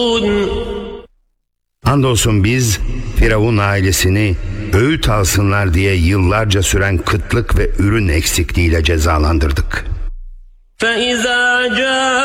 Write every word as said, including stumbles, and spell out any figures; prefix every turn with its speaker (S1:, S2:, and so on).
S1: Andolsun biz Firavun ailesini öğüt alsınlar diye yıllarca süren kıtlık ve ürün eksikliğiyle cezalandırdık.
S2: فَإِذَا جَاءَ